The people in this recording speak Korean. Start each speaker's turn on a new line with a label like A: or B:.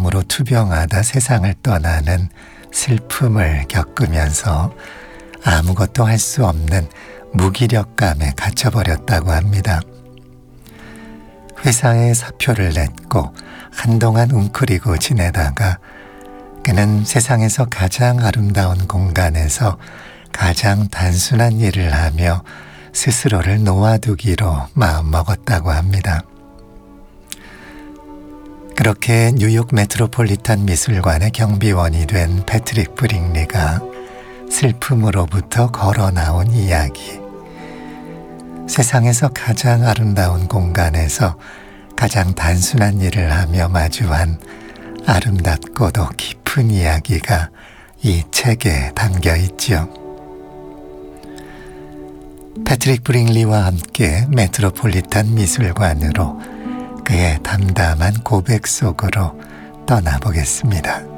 A: 암으로 투병하다 세상을 떠나는 슬픔을 겪으면서 아무것도 할 수 없는 무기력감에 갇혀버렸다고 합니다. 회사에 사표를 냈고 한동안 웅크리고 지내다가 그는 세상에서 가장 아름다운 공간에서 가장 단순한 일을 하며 스스로를 놓아두기로 마음먹었다고 합니다. 그렇게 뉴욕 메트로폴리탄 미술관의 경비원이 된 패트릭 브링리가 슬픔으로부터 걸어 나온 이야기. 세상에서 가장 아름다운 공간에서 가장 단순한 일을 하며 마주한 아름답고도 깊은 이야기가 이 책에 담겨 있죠. 패트릭 브링리와 함께 메트로폴리탄 미술관으로 그의 담담한 고백 속으로 떠나보겠습니다.